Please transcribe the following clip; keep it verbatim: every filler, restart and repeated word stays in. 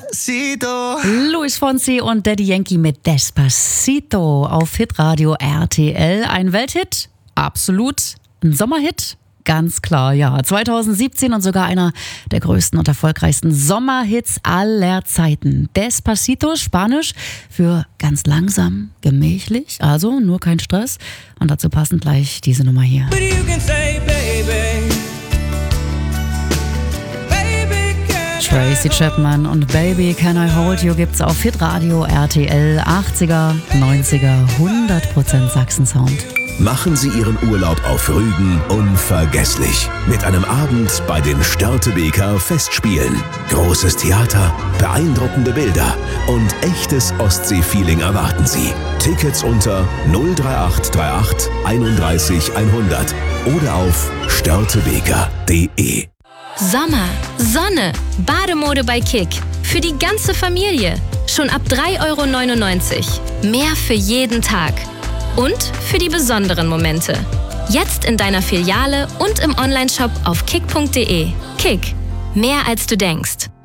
Despacito. Luis Fonsi und Daddy Yankee mit Despacito auf Hitradio R T L. Ein Welthit? Absolut. Ein Sommerhit? Ganz klar, ja. zwanzig siebzehn und sogar einer der größten und erfolgreichsten Sommerhits aller Zeiten. Despacito, Spanisch für ganz langsam, gemächlich, also nur kein Stress. Und dazu passend gleich diese Nummer hier. Tracy Chapman und Baby Can I Hold You gibt's auf Hitradio R T L. achtziger, neunziger, hundert Prozent Sachsen-Sound. Machen Sie Ihren Urlaub auf Rügen unvergesslich. Mit einem Abend bei den Störtebeker Festspielen. Großes Theater, beeindruckende Bilder und echtes Ostsee-Feeling erwarten Sie. Tickets unter null drei acht drei acht einunddreißig hundert oder auf störtebeker punkt de. Sommer, Sonne, Bademode bei Kick. Für die ganze Familie. Schon ab drei Euro neunundneunzig. Mehr für jeden Tag. Und für die besonderen Momente. Jetzt in deiner Filiale und im Onlineshop auf kick punkt de. Kick. Mehr als du denkst.